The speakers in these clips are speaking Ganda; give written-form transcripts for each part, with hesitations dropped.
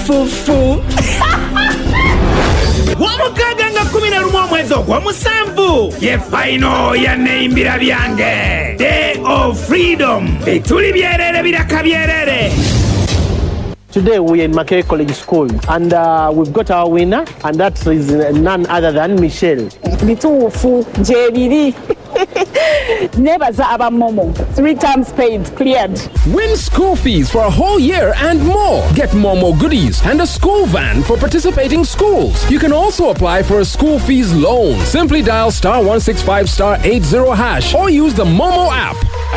fufu. Wamukaga nga 11 mwezi ogw'omusanvu ye final ya neimbira byange Day of Freedom. Etuli byerere biraka byerere. Today we are in Makerere College School and we've got our winner and that is none other than Michelle. Bituufu Jeriri. Nebaza aba Momo. 3 times paid, cleared. Win school fees for a whole year and more. Get Momo goodies and a school van for participating schools. You can also apply for a school fees loan. Simply dial *165 *80# or use the Momo app.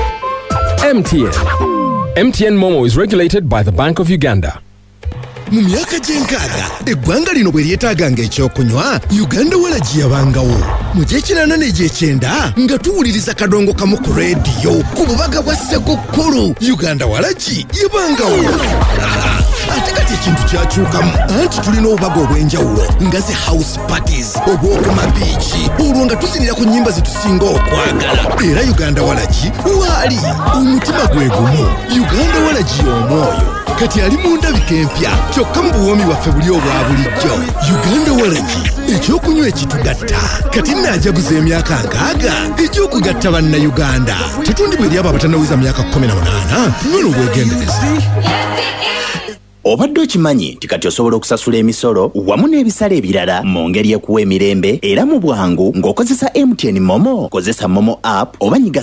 MTN Momo is regulated by the Bank of Uganda. Mu myaka gy'enkaaga eggwanga lino bwe lyetaaganga ekyokunywa Uganda Walagi yabangawo mu gy'ekinaana n'egy'ekyenda nga tuwuliriza kadongo kamu ku leediyo ku bubaga bwa Ssekukkulu Uganda Walagi yabangawo ate kati ekintu kyakyukamu anti tulina obubaga obw'enjawulo nga zi house parties obw'okuma biiki olwo nga tuzinira ku nnyimba zetusinga okwagala era Uganda Walagi waali omutima gwe gumu Uganda Walagi omwoyo kati ali mu ndabika empya kyokka mu buwoomi waffe buli obwa bulijjo Uganda Walagi ekyokunywa ekitugatta kati naajaguza emyaka 60 ekyokugatta bannayuganda tetundibwa eri abo abatannawiza myaka 18 nyono obwegendereza. Obadde okimanyi nti kati osobola okusasula emisolo wamu n'ebisale ebirala mu ngeri ekuwa emirembe era mu bwangu ng'okozesa MTN Momo. Kozesa Momo app oba nyiga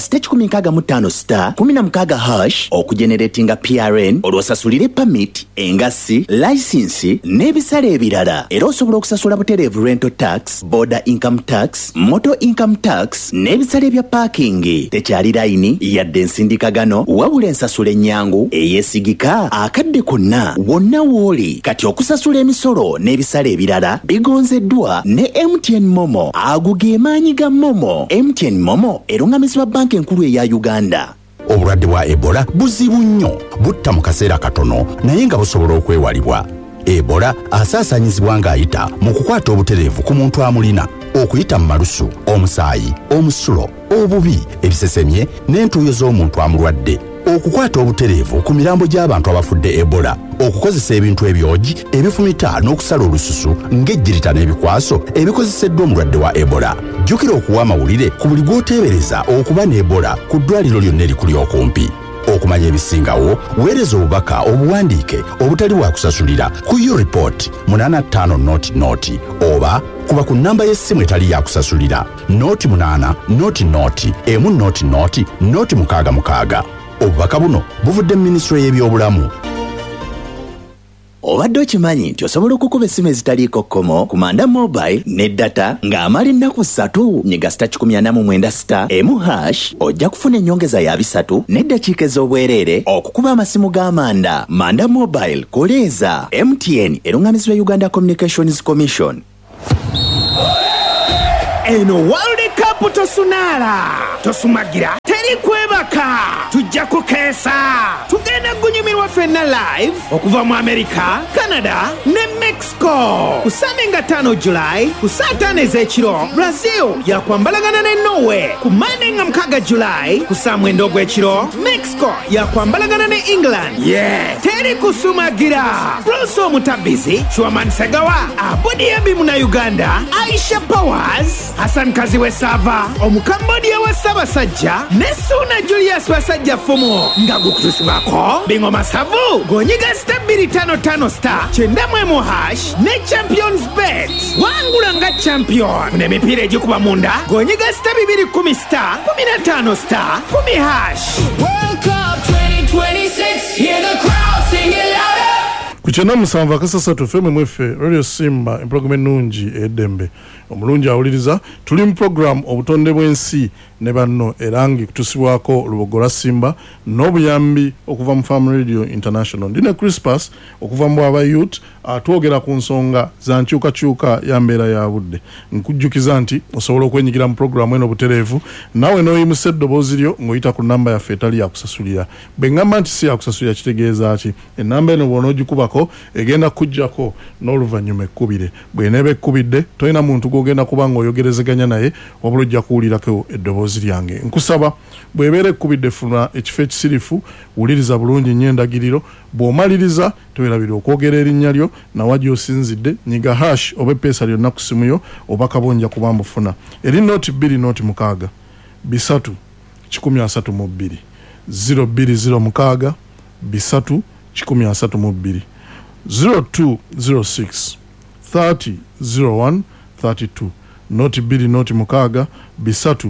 *155*16# okugeneratinga PRN olwosasulire permit, engassi, license n'ebisale ebirala. Era osobola okusasula butereevu rental tax, border income tax, motor income tax n'ebisale bya parking. Tekyali layini yadde ensindikagano wabula ensasula ennyangu eyeesigika akadde konna wonna woli. Kati okusasula emisolo n'ebisale ebirala bigonzeddwa ne MTN Momo. Ago ge maanyi ga Momo. MTN Momo erungamizibwa banka enkulu eya Uganda. Obulwadde bwa Ebola buzibu nnyo, butta mu kaseera katono naye nga busobola okwewalibwa. Ebola asaasaanyizibwa ng'ayita mu kukwata obutereevu ku muntu amulina, okuyita mu malusu, omusaayi, omusulo, obubi, ebisesemye n'entuuyo z'omuntu amulwadde. Okukwata obutereevu ku mirambo gy'abantu abafudde Ebola, okukozesa ebintu ebyogi, ebifumita n'okusala olususu ng'ejjirita n'ebikwaso ebikozeseddwa omulwadde wa Ebola. Jjukira okuwa amawulire ku buli gw'oteebereza okuba ne Ebola ku ddwaliro lyonna erikuli okumpi. Okumanya ebisingawo, weereza obubaka obuwandiike obutali bwa kusasulira ku YouReport 8500 oba kuba ku nnamba y'essimu etali ya kusasulira 0800 obubaka buno buvudde mu Minisitule y'ebyobulamu. Obadde okimanyi nti osobola okukuba essimu ezitaliiko kkomo ku Manda Mobile ne data ng'amala ennaku 3 nyiga *146#, ojja kufuna ennyongeza ya 3 n'eddakiika ez'obwereere okukuba amasimu g'Amanda. Manda Mobile koleeza. MTN erungamizibwa Uganda Communications Commission. Eno World Cup tosunaala tosumagira teri kwebaka tujja kukeesa tugenda kunyumirwa ffenna live okuva mu America, Canada ne Mexico ku Sunday nga 5 July ku saa 5 ez'ekiro. Brazil yakwambalagana ne Norway ku Monday nga 6 July ku saa 9 ogw'ekiro. Mexico yakwambalagana ne England. Teri kusumagira. Bruce Omutabizi, Chwaman Segawa, Abudi Abimu na Uganda, Aisha Powers, Hassan Kaziwe Sava, Omukambodia wa Sabasajja, Nesuna Julius Basajja Fumo, nga gukutusibako, Bingo Masavu, gonyiga *255* 91# ne Champions Bet. Wangula nga champion. N'emipiira egikuba munda, gonyiga *210* 15* 10#. World Cup 2026, hear the crowd sing it louder. Kuchena musanva kasasatu feme mwefe Radio Simba emprogramu ennungi eddembe omulungi awuliriza tuli mu program obutonde bw'ensi ne banno erangi kutusibwako Lubogola Simba n'obuyambi okuva mu Farm Radio International. Ndine Crispus okuva mu aba youth atwogera ku nsonga za nkyukakyuka ya mbeera ya budde. Nkujjukiza nti osobola okwenyigira mu program eno butereevu nawe n'oyimusa eddoboozi lyo ng'oyita ku namba yaffe etali ya kusasulira. Bwe ngamba nti si ya kusasulira kitegeeza ki? Ennamba eno bw'onoogikubako egenda kujjako n'oluvannyuma ekkubire. Bw'eneeba ekkubidde tolina muntu gw'ogenda kuba ng'oyogerezeganya naye wabula ojja kuwulirako eddoboozi eddoboozi lyange nkusaba bw'ebeera ekkubidde funa ekifo ekisirifu wuliriza bulungi nnyo endagiriro bw'omaliriza teweerabira okwogera erinnya lyo nawa gy'osinzidde nyiga hash oba eppeesa lyonna ku simu yo oba kabonja kuba mbufuna eri nooti 2 nooti 6 3 132 0206 3 132 0206 30 01 32 noti 2 noti 6 3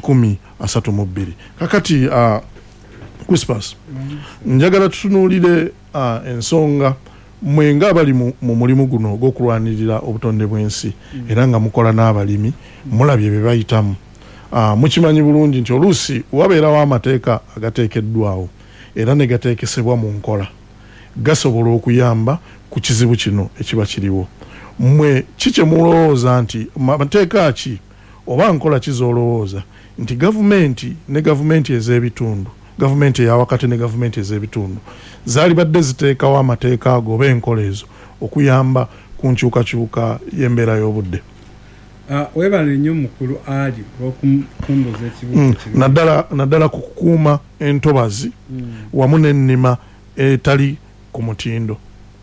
132 kakati Whispers njagala tutunuulire ensonga mwenga abali mu mulimu guno ogw'okulwanirira obutonde bw'ensi era nga mukola n'abalimi mulabye bye bayitamu mukimanyi bulungi nti oluusi wabeerawo amateeka agateekeddwawo era ne gateekesebwa mu nkola gasobola okuyamba ku kizibu kino ekiba kiriwo mwe kikye mulowooza nti mateeka ki oba nkola kizolowooza nti gavumenti ne gavumenti ez'ebitundu gavumenti eyawakati ne gavumenti ez'ebitundu zaali badde ziteekawo amateeka ago oba enkola ezo okuyamba ku nkyukakyuka y'embeera y'obudde webale nnyo mukulu ali olw'okumbuza ekibuuzo naddala ku kukuuma entobazi wamu n'ennima etali ku mutindo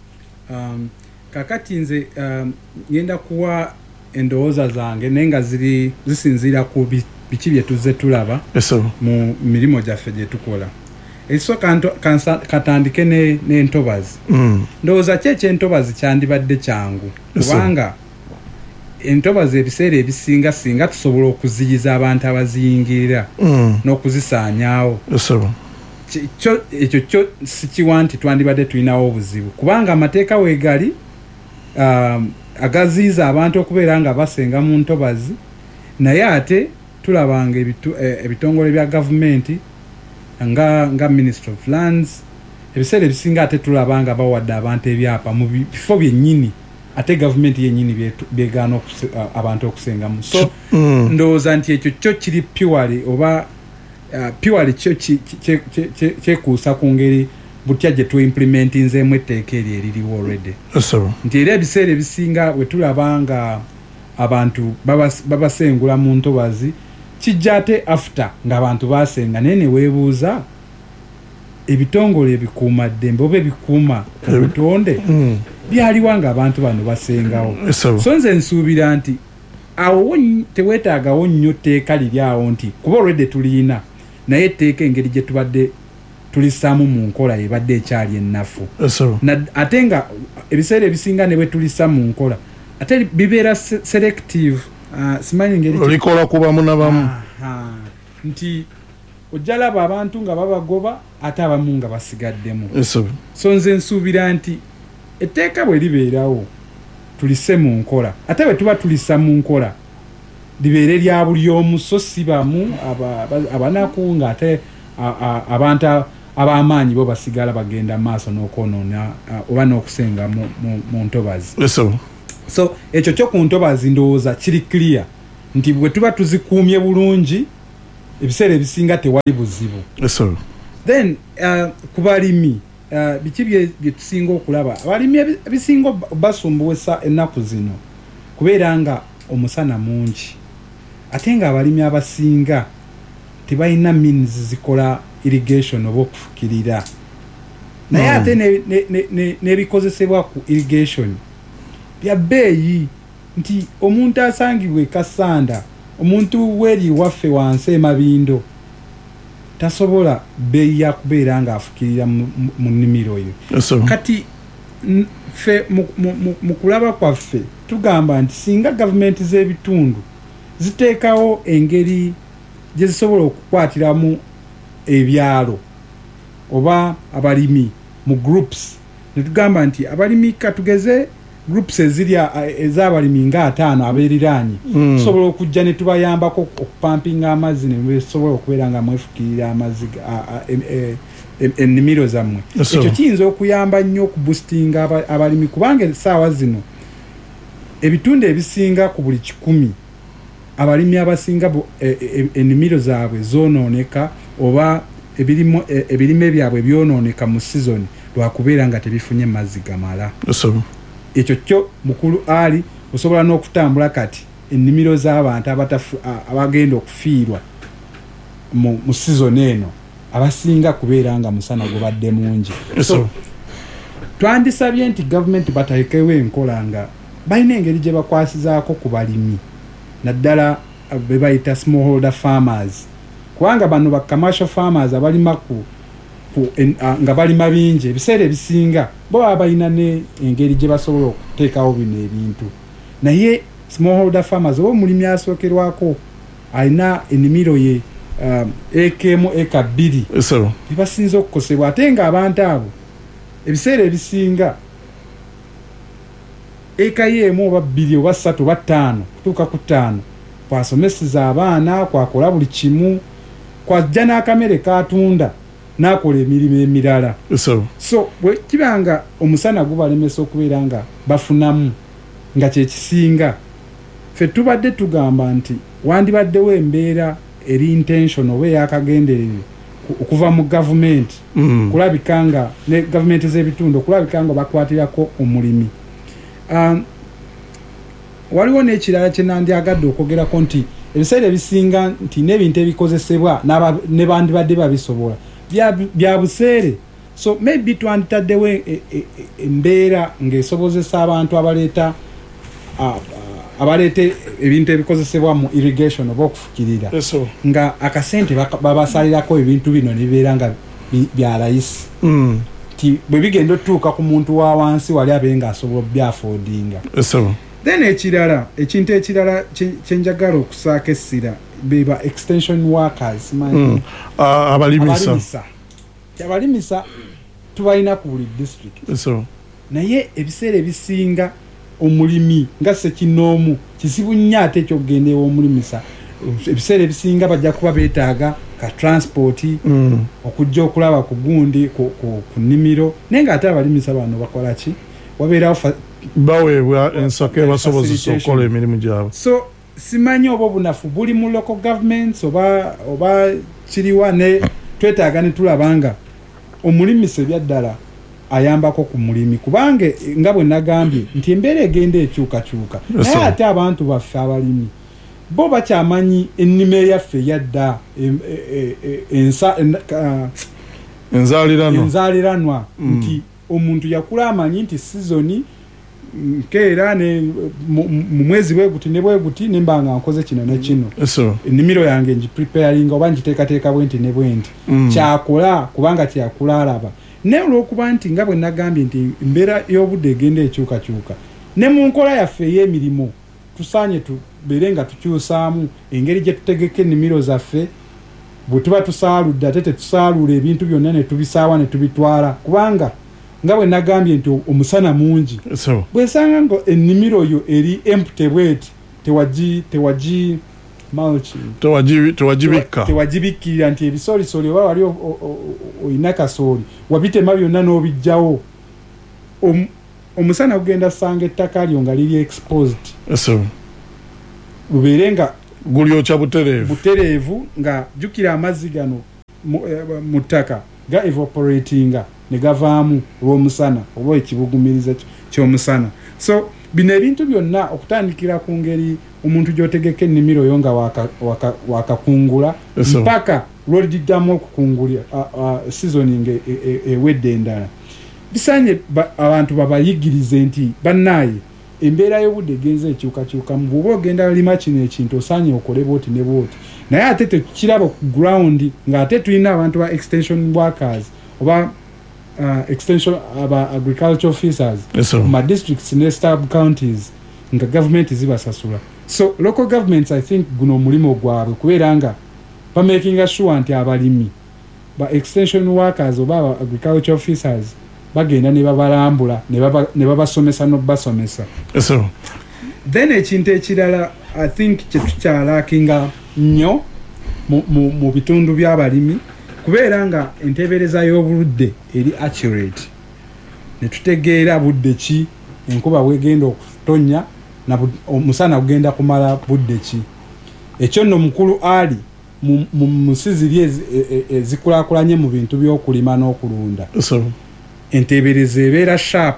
kakati nze ngenda kuwa endowooza zange naye nga zisinziira ku biki bye tuzze tulaba mu mirimu gyaffe gye tukola ekisooka katandike n'entobazi ndowooza ki ekyentobazi kyandibadde kyangu kubanga entobazi ebiseera ebisinga singa tusobola okuziyiza abantu abaziyingirira n'okuzisaanyaawo ekyo kyo sikiwa nti twandibadde tulinawo obuzibu kubanga amateeka weegali agaziiza abantu okubeera nga basenga mu ntobazi naye ate tulabanga ebitongole bya gavumenti nga Ministry of Lands ebiseera ebisinga ate tulabanga bawadde abantu ebyapa mu bifo byennyini ate gavumenti yennyini beegaana abantu okusengamu so ndowooza nti ekyo kyo kiri purely oba purely kyo kyekuusa ku ngeri butya gye tuimplementinzeemu etteeka eryo eririwo already nti era ebiseera ebisinga bwe tulaba nga abantu babasengula mu ntobazi kijja ate after ng'abantu basenga naye ne weebuuza ebitongole ebikuuma ddembe oba ebikuuma obutonde byaliwa ng'abantu bano basengawo so nze nsuubira nti awo teweetaagawo nnyo tteeka liri awo nti kuba olwedde tulina naye etteeka engeri gye tubadde tulisaamu mu nkola ebadde ekyali ennafu ate nga ebiseera ebisinga ne bwe tulisa mu nkola ate bibeera selective simanyi ngeri olikola kubamu nabamu nti ojjalaba abantu nga babagoba ate abamu nga basigaddemu so nze nsuubira nti etteeka bwe libeerawo tulise mu nkola ate bwe tuba tulisa mu nkola libeere lya buli omu so si bamu abanaku ng'ate abantu ab'amaanyi bo basigala bagenda maaso n'okwonoona oba n'okusenga mu ntobazi so ekyo kyo ku ntobazi ndowooza kiri clear nti bwe tuba tuzikuumye bulungi ebiseera ebisinga tewali buzibu then ku balimi biki bye tusinga okulaba abalimi ebisinga basumbuwesa ennaku zino kubeera nga omusana mungi ate nga abalimi abasinga tebalina means zikola irrigation oba okufukirira naye ate n'ebikozesebwa ku irrigation bya bbeeyi nti omuntu asangibwa Kasanda omuntu weri waffe wansi emabindo tasobola bbeeyi ya kubeera nga afukirira mu nnimiro yo kati ffe mu kulaba kwaffe tugamba nti singa gavumenti z'ebitundu ziteekawo engeri gye zisobola okukwatiramu ebyalo oba abalimi mu groups ne tugamba nti abalimi katugeze groups ez'abalimi nga 5 abeeriraanye tusobola okujja ne tubayambako okupampinga amazzi ne besobola okubeera nga mwefukirira amazzi ennimiro zammwe ekyo kiyinza okuyamba nnyo okuboostinga abalimi kubanga essaawa zino ebitundu ebisinga ku buli 100 abalimi abasinga ennimiro zaabwe zoonooneka oba ebirime byabwe byonooneka mu season lwakubeera nga tebifunye mazzi gamala ekyo kyo mukulu ali osobola n'okutambula kati ennimiro z'abantu abagenda okufiirwa mu season eno abasinga kubeera nga musana gubadde mungi. So twandisabye nti government batakewe enkola nga balina engeri gye bakwasizaako ku balimi naddala be bayita smallholder farmers kubanga bano ba commercial farmers abalima nga balima bingi ebiseera ebisinga bo baba balina ne engeri gye basobola okuteekawo bino ebintu naye smallholder farmers oba omulimi asookerwako alina ennimiro ye ekemu eka 2 bibasinza okukosebwa ate nga abantu abo ebiseera ebisinga eka yemu oba 2 oba 3 oba 5 kutuuka ku 5 kwasomeseza abaana kwakola buli kimu kwajja n'akamere katunda n'akola emirimu emirala. So bwe kibanga omusana gubalemesa okubeera nga bafunamu nga kyekisinga ffe tubadde tugamba nti wandibaddewo embeera eri intention oba eyakagenderere okuva mu gavumenti kulabika nga ne gavumenti z'ebitundu okulabika nga bakwatirako omulimi. Waliwo n'ekirala kye nandyagadde okwogerako nti ebiseera ebisinga nti n'ebintu ebikozesebwa ne bandibadde babisobola bya buseere. So maybe twanditaddewo embeera ng'esobozesa abantu abaleeta ebintu ebikozesebwa mu irrigation oba okufukirira nga akasente babasalirako ebintu bino nebibeera nga bya layisi ti bwe bigenda otuuka ku muntu wa wansi wali abe nga asobola byafodinga. Then ekintu ekirala kyenjagala okusaaka essira beba extension workers abalimisa tubalina ku buli district naye ebiseera ebisinga omulimi nga sekinoomu kizibu nnyo ate ekyokugenda ewomulimisa ebiseera ebisinga bajja kuba beetaaga ka transport okujja okulaba ku gundi ku nnimiro naye nga ate abalimisa bano bakola ki wabeerawo baweebwa ensako ebasobozesa okukola emirimu gyabwe. So simanyi oba obunafu buli mu local governments oba kiriwa ne twetaaga ne tulabanga omulimisa ebyaddala ayambako ku mulimi kubanga nga bwe nagambye nti embeera egenda ekyukakyuka naye ate abantu baffe abalimi bo bakyamanyi ennima eyaffe eyadda enzaaliranwa nti omuntu yakula amanyi nti sizoni nkeera mu mwezi bweguti ne bweguti nembanga nkoze kino ne kino ennimiro yange ngipreparinga oba ngiteekateeka bwenti ne bwenti kyakola kubanga kyakula alaba ne olw'okuba nti nga bwe nagambye nti embeera y'obudde egenda ekyukakyuka ne mu nkola yaffe ey'emirimu tusaanye tubeere nga tukyusaamu engeri gye tutegeka ennimiro zaffe bwe tuba tusaaludde ate tetusaaluula ebintu byonna ne tubisaawa ne tubitwala kubanga nga bwe nagambye nti omusana mungi bwesanga nga ennimiro yo eri empty bweti tewagibikkirira nti ebisolisoli oba wali olina kasooli wabitema byonna n'obijjawo omusana gugenda sanga ettaka lyo nga liri exposed lubeere nga gulyokya butereevu nga jjukira amazzi gano mu ttaka ga evaporatinga ne gavaamu olw'omusana oba ekibugumiriza ky'omusana. So bino ebintu byonna okutandikira ku ngeri omuntu gy'otegeka ennimiro yo nga wakakungula mpaka lw'oliddamu okukungulya seasoning ewedde endala bisaanye abantu babayigirize nti bannaaye embeera y'obudde egenza ekyukakyukamu bw'oba ogenda lima kino ekintu osaanye okole bwoti ne bwoti naye ate tekiraba ku ground ng'ate tulina abantu ba extension workers oba extension aba agriculture officers ma districts ne stab counties nga government zibasasula. So local governments I think guno omulimo gwabwe kubeera nga bamakinga sure nti abalimi ba extension workers oba agriculture officers bagenda ne babalambula ne babasomesa n'obasomesa. Then ekintu ekirala I think kyetukyalakinga nnyo mu bitundu by'abalimi kubeera nga enteebereza y'obuludde eri accurate ne tutegeera budde ki enkuba bwegenda okutonnya na omusana gugenda kumala budde ki ekyo nno mukulu ali mu musiziri ezikulaakulanye mu bintu by'okulima n'okulunda enteebereza ebeera sharp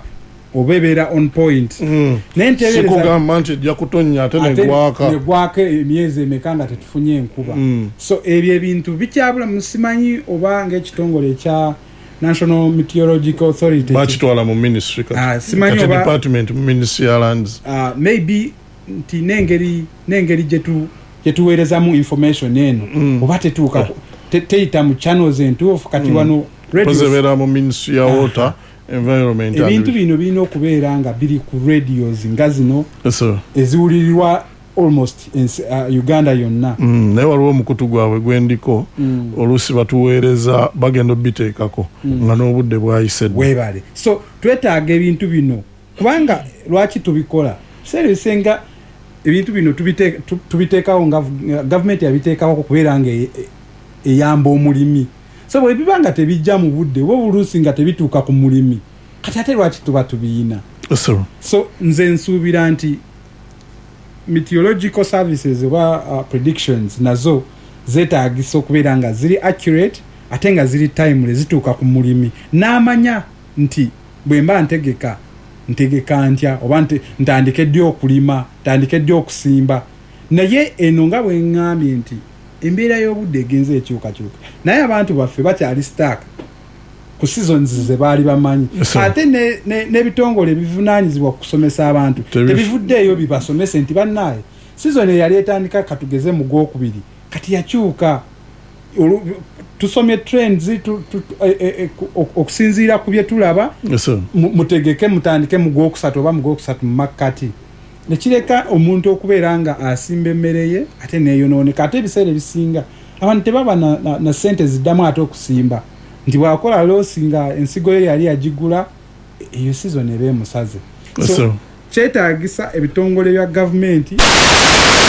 obebera on point nentebereza sikugamba nti ejja kutonya ate negwaka emyezi emekanga tetufunye enkuba so ebyo ebintu bikyabula musimanyi oba ng'ekitongole ekya National Meteorological Authority bakitwala mu ministry simanyi oba department mu ministry ya lands maybe nti nengeri jetuweerezamu information eno oba tetuuka teyita mu channels entuufu kati wano radio mu ministry ya water environment ebintu bino birina okubeera nga biri ku radios nga zino eziwulirirwa almost Uganda yonna naye waliwo omukutu gwabwe gwendiko oluusi batuweereza bagenda obiteekako nga n'obudde bwayise webale so twetaaga ebintu bino kubanga lwaki tubikola seeresenga ebintu bino tubiteekawo nga gavumenti yabiteekawo okubeera nga eyamba omulimi so bwe biba nga tebijja mu budde wo buluusi nga tebituuka ku mulimi kati ate lwaki tuba tubiina so nze nsuubira nti meteorological services oba predictions nazo zeetaagisa okubeera nga ziri accurate ate nga ziri timely zituuka ku mulimi n'amanya nti bwe mba ntegeka ntya oba ntandike ddi okulima ntandike ddi okusimba naye eno nga bwe ŋŋambye nti embeera y'obudde egenze ekyukakyuka naye abantu baffe bakyali stack ku seasons ze baali bamanyi ate n'ebitongole ebivunaanyizibwa kusomesa abantu tebivuddeeyo bibasomese nti bannaye season eyali etandika katugeze mu gwokubiri kati yakyuka tusomye trends okusinziira ku bye tulaba mutegeke mutandike mu gwokusatu oba mu gwokusatu mu makkati nekireka omuntu okubeera nga asimba emmere ye ate neeyonooneka ate ebiseera ebisinga abantu tebaba na sente ziddamu ate okusimba nti bwakola loosi nga ensigo ye yali yagigula eyo season eba emusaze so kyetaagisa ebitongole bya gavumenti